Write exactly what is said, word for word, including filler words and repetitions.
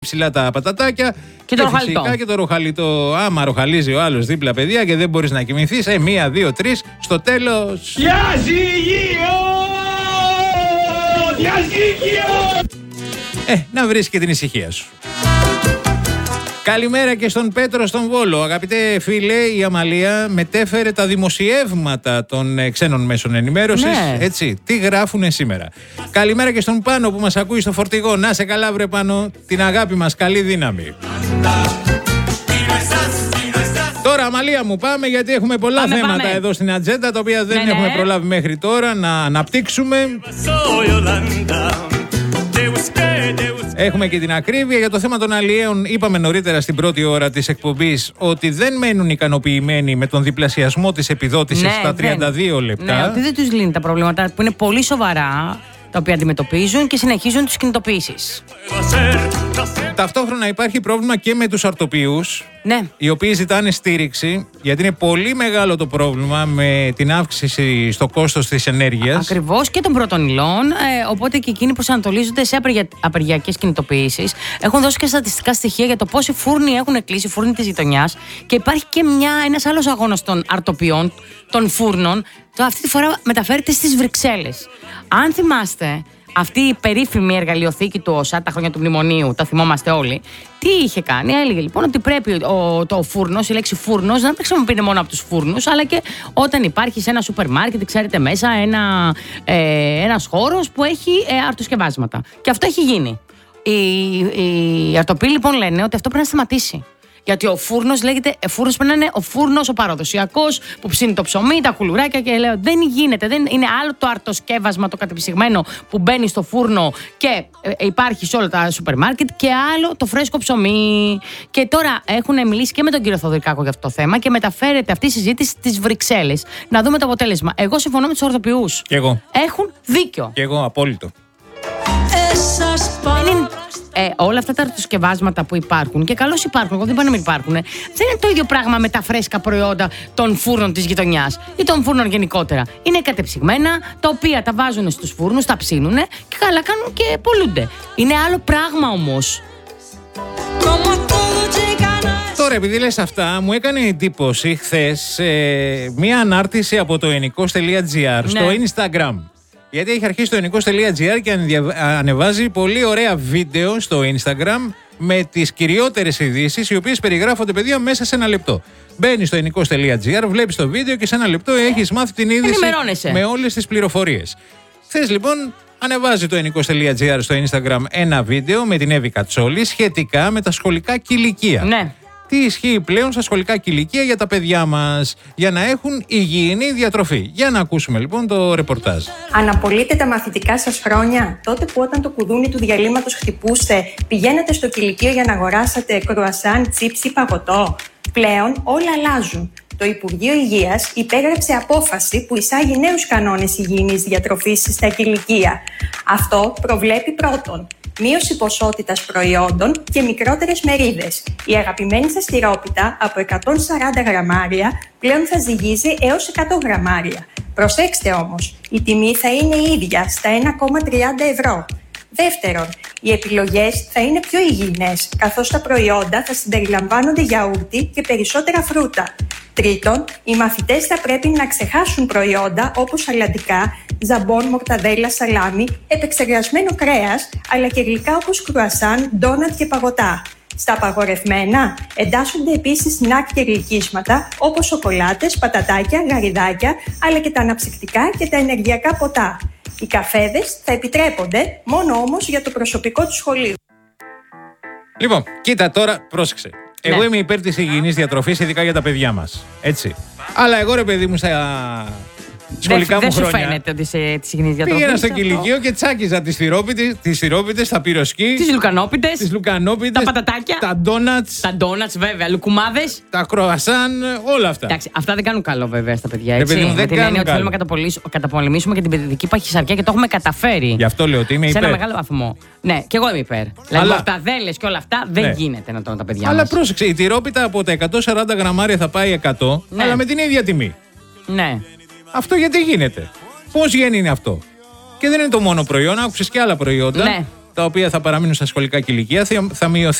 ψηλά τα πατατάκια και το ροχαλιτό. Και το ροχαλιτό. Άμα ροχαλίζει ο άλλος δίπλα, παιδιά, και δεν μπορείς να κοιμηθείς, ε, μία, δύο, τρεις, στο τέλος. Διαζύγιο! Διαζύγιο! Ε, να βρεις και την ησυχία σου. Καλημέρα και στον Πέτρο στον Βόλο. Αγαπητέ φίλε, η Αμαλία μετέφερε τα δημοσιεύματα των ε, ξένων μέσων ενημέρωσης. Ναι. Έτσι, τι γράφουνε σήμερα. Καλημέρα και στον Πάνο που μας ακούει στο φορτηγό. Να σε καλά, βρε Πάνο. Την αγάπη μας, καλή δύναμη. Τώρα, Αμαλία μου, πάμε γιατί έχουμε πολλά πάμε, θέματα πάμε. εδώ στην ατζέντα, τα οποία δεν ναι, έχουμε ναι. προλάβει μέχρι τώρα να αναπτύξουμε. Έχουμε και την ακρίβεια για το θέμα των αλλιέων. Είπαμε νωρίτερα στην πρώτη ώρα της εκπομπής ότι δεν μένουν ικανοποιημένοι με τον διπλασιασμό της επιδότησης ναι, στα τριάντα δύο λεπτά. Ναι, ότι δεν τους λύνει τα προβλήματα που είναι πολύ σοβαρά, τα οποία αντιμετωπίζουν και συνεχίζουν τις κινητοποιήσεις. Ταυτόχρονα υπάρχει πρόβλημα και με τους αρτοποιούς, Ναι. οι οποίοι ζητάνε στήριξη, γιατί είναι πολύ μεγάλο το πρόβλημα με την αύξηση στο κόστος της ενέργειας. Ακριβώς, και των πρώτων υλών. Ε, οπότε και εκείνοι προσανατολίζονται σε απεργια... απεργιακές κινητοποιήσεις. Έχουν δώσει και στατιστικά στοιχεία για το πόσοι φούρνοι έχουν κλείσει, φούρνοι της γειτονιάς. Και υπάρχει και μια, ένας άλλος αγώνας των αρτοποιών, των φούρνων. Το αυτή τη φορά μεταφέρεται στις Βρυξέλλες. Αν θυμάστε, αυτή η περίφημη εργαλειοθήκη του ΟΣΑ, τα χρόνια του μνημονίου, τα θυμόμαστε όλοι, τι είχε κάνει? Έλεγε λοιπόν ότι πρέπει ο, το φούρνος, η λέξη φούρνος, να τα χρησιμοποιείται μόνο από τους φούρνους, αλλά και όταν υπάρχει σε ένα σούπερ μάρκετ, ξέρετε, μέσα ένα, ε, ένας χώρος που έχει ε, αρτοσκευάσματα. Και αυτό έχει γίνει. Οι, οι αρτοποί λοιπόν λένε ότι αυτό πρέπει να σταματήσει. Γιατί ο φούρνος λέγεται, φούρνος πρέπει να είναι ο φούρνος ο παραδοσιακός που ψήνει το ψωμί, τα κουλουράκια, και λέω δεν γίνεται. Δεν είναι άλλο το αρτοσκεύασμα, το κατεψυγμένο που μπαίνει στο φούρνο και ε, υπάρχει σε όλα τα σούπερ μάρκετ, και άλλο το φρέσκο ψωμί. Και τώρα έχουν μιλήσει και με τον κύριο Θοδωρικάκο για αυτό το θέμα και μεταφέρεται αυτή η συζήτηση στις Βρυξέλλες. Να δούμε το αποτέλεσμα. Εγώ συμφωνώ με τους ορθοποιούς. Και εγώ. Έχουν δίκιο. Και εγώ, απόλυτο. Δεν είναι, ε, όλα αυτά τα αρτοσκευάσματα που υπάρχουν, και καλώς υπάρχουν, εγώ δεν είπα να μην υπάρχουν, δεν είναι το ίδιο πράγμα με τα φρέσκα προϊόντα των φούρνων της γειτονιάς ή των φούρνων γενικότερα. Είναι κατεψυγμένα, τα οποία τα βάζουν στους φούρνους, τα ψήνουν και καλά κάνουν και πολλούνται. Είναι άλλο πράγμα όμως. Τώρα, επειδή λες αυτά, μου έκανε εντύπωση χθες ε, μία ανάρτηση από το ενικός τελεία τζι άρ, ναι, στο Instagram. Γιατί έχει αρχίσει το ενικός τελεία τζι άρ και ανεβάζει πολύ ωραία βίντεο στο Instagram με τις κυριότερες ειδήσεις, οι οποίες περιγράφονται, παιδιά, μέσα σε ένα λεπτό. Μπαίνεις στο ενικός τελεία τζι άρ, βλέπεις το βίντεο και σε ένα λεπτό έχεις μάθει την είδηση με όλες τις πληροφορίες. Χθες λοιπόν ανεβάζει το ενικός τελεία τζι άρ στο Instagram ένα βίντεο με την Εύη Κατσόλη σχετικά με τα σχολικά κηλικεία. Ναι. Τι ισχύει πλέον στα σχολικά κηλικεία για τα παιδιά μας, για να έχουν υγιεινή διατροφή. Για να ακούσουμε λοιπόν το ρεπορτάζ. Αναπολύτε τα μαθητικά σας χρόνια, τότε που όταν το κουδούνι του διαλύματος χτυπούσε, πηγαίνατε στο κηλικείο για να αγοράσατε κρουασάν, τσίπς ή παγωτό? Πλέον όλα αλλάζουν. Το Υπουργείο Υγείας υπέγραψε απόφαση που εισάγει νέους κανόνες υγιεινής διατροφής στα κηλικεία. Αυτό προβλέπει πρώτον μείωση ποσότητας προϊόντων και μικρότερες μερίδες. Η αγαπημένη σας τυρόπιτα από εκατόν σαράντα γραμμάρια πλέον θα ζυγίζει έως εκατό γραμμάρια. Προσέξτε όμως, η τιμή θα είναι η ίδια στα ένα κόμμα τριάντα ευρώ. Δεύτερον, οι επιλογές θα είναι πιο υγιεινές, καθώς τα προϊόντα θα συμπεριλαμβάνονται γιαούρτι και περισσότερα φρούτα. Τρίτον, οι μαθητές θα πρέπει να ξεχάσουν προϊόντα όπως αλαντικά, ζαμπόν, μορταδέλα, σαλάμι, επεξεργασμένο κρέας, αλλά και γλυκά όπως κρουασάν, ντόνατ και παγωτά. Στα απαγορευμένα εντάσσονται επίσης σνακ και γλυκίσματα όπως σοκολάτες, πατατάκια, γαριδάκια, αλλά και τα αναψυκτικά και τα ενεργειακά ποτά. Οι καφέδες θα επιτρέπονται μόνο όμως για το προσωπικό του σχολείου. Λοιπόν, κοίτα τώρα, πρόσεξε. Ναι. Εγώ είμαι υπέρ της υγιεινής διατροφής, ειδικά για τα παιδιά μας. Έτσι. Αλλά εγώ, ρε παιδί μου, στα σχολικά δεν, μου δεν χρόνια. Δεν σου φαίνεται ότι είσαι της υγιεινής διατροφής? Πήγαινα στο κηλικείο και τσάκιζα τις τυρόπιτες, τα πυροσκή, Τις λουκανόπιτες, τις λουκανόπιτες, τα πατατάκια, τα ντόνατς, τα ντόνατς βέβαια, λουκουμάδες, τα κροασάν, όλα αυτά. Εντάξει, αυτά δεν κάνουν καλό βέβαια στα παιδιά. Ρε Έτσι. παιδί μου, δεν με την κάνουν έννοια ότι καλό. θέλουμε να καταπολεμήσουμε και την παιδική παχυσαρκία και το έχουμε καταφέρει. Γι' αυτό λέω ότι είμαι σε υπέρ. ένα μεγάλο βαθμό. Ναι, και εγώ είμαι υπέρ. Δηλαδή, Αλλά- μορταδέλες και όλα αυτά δεν Ναι. γίνεται να τρώνε τα παιδιά Αλλά μας. πρόσεξε, η τυρόπιτα από τα εκατόν σαράντα γραμμάρια θα πάει εκατό, Ναι. αλλά με την ίδια τιμή. Ναι. Αυτό γιατί γίνεται? Πώς γίνει αυτό? Και δεν είναι το μόνο προϊόν, άκουσες και άλλα προϊόντα. Ναι. τα οποία θα παραμείνουν στα σχολικά κηλικεία, θα μειωθεί